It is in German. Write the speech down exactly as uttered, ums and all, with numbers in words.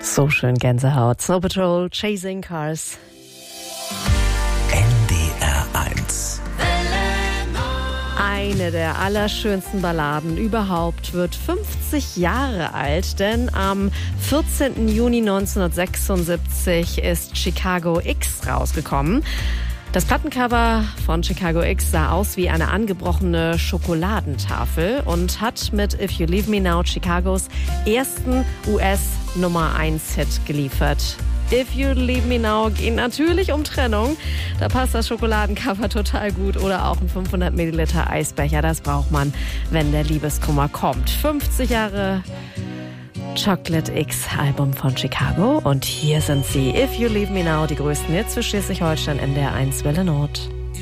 So schön Gänsehaut. Snow Patrol, Chasing Cars. N D R eins. Eine der allerschönsten Balladen überhaupt wird fünfzig Jahre alt, denn am vierzehnten Juni neunzehnhundertsechsundsiebzig ist Chicago X rausgekommen. Das Plattencover von Chicago X sah aus wie eine angebrochene Schokoladentafel und hat mit If You Leave Me Now Chicagos ersten U S-Nummer eins Hit geliefert. If You Leave Me Now geht natürlich um Trennung. Da passt das Schokoladencover total gut. Oder auch ein fünfhundert Milliliter Eisbecher. Das braucht man, wenn der Liebeskummer kommt. fünfzig Jahre Chocolate X Album von Chicago. Und hier sind sie. If You Leave Me Now, die größten Hits für Schleswig-Holstein, N D R eins Welle Nord.